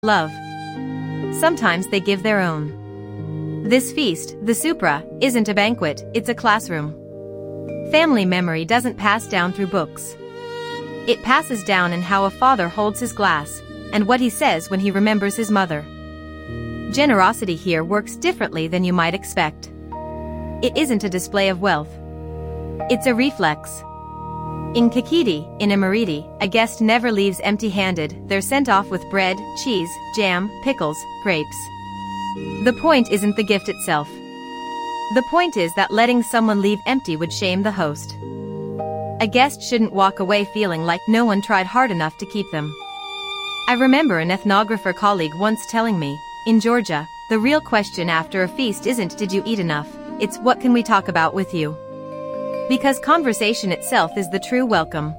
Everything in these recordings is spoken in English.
love. Sometimes they give their own. This feast, the supra, isn't a banquet, it's a classroom. Family memory doesn't pass down through books. It passes down in how a father holds his glass, and what he says when he remembers his mother. Generosity here works differently than you might expect. It isn't a display of wealth. It's a reflex. In Kakiti, in Imereti, a guest never leaves empty-handed, they're sent off with bread, cheese, jam, pickles, grapes. The point isn't the gift itself. The point is that letting someone leave empty would shame the host. A guest shouldn't walk away feeling like no one tried hard enough to keep them. I remember an ethnographer colleague once telling me, in Georgia, the real question after a feast isn't did you eat enough, it's what can we talk about with you? Because conversation itself is the true welcome.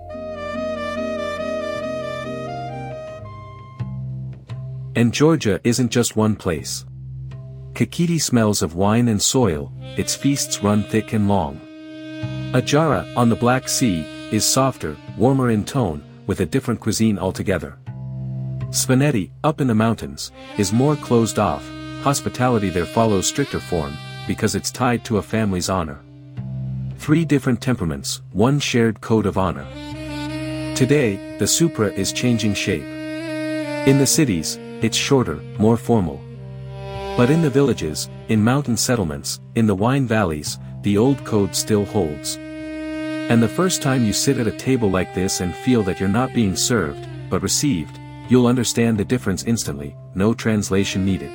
And Georgia isn't just one place. Kakiti smells of wine and soil, its feasts run thick and long. Ajara, on the Black Sea, is softer, warmer in tone, with a different cuisine altogether. Svaneti, up in the mountains, is more closed off, hospitality there follows stricter form, because it's tied to a family's honor. 3 different temperaments, one shared code of honor. Today, the supra is changing shape. In the cities, it's shorter, more formal. But in the villages, in mountain settlements, in the wine valleys, the old code still holds. And the first time you sit at a table like this and feel that you're not being served, but received, you'll understand the difference instantly, no translation needed.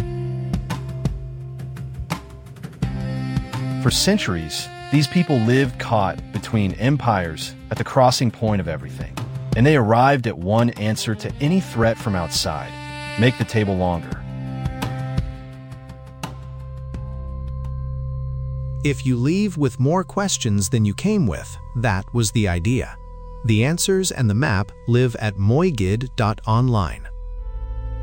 For centuries, these people lived caught between empires at the crossing point of everything, and they arrived at one answer to any threat from outside: make the table longer. If you leave with more questions than you came with, that was the idea. The answers and the map live at moigid.online.